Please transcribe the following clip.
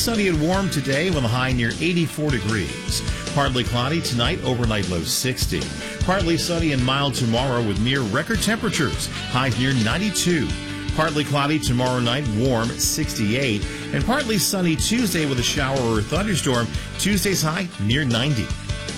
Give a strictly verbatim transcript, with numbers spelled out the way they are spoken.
sunny and warm today with a high near eighty-four degrees. Partly cloudy tonight, overnight low sixty. Partly sunny and mild tomorrow with near record temperatures, highs near ninety-two. Partly cloudy tomorrow night, warm sixty-eight. And partly sunny Tuesday with a shower or thunderstorm. Tuesday's high near ninety.